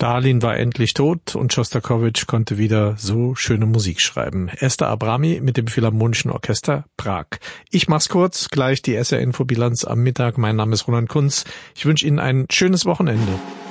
Stalin war endlich tot und Schostakowitsch konnte wieder so schöne Musik schreiben. Esther Abrami mit dem Philharmonischen Orchester Prag. Ich mach's kurz, gleich die SR-Info-Bilanz am Mittag. Mein Name ist Roland Kunz. Ich wünsche Ihnen ein schönes Wochenende.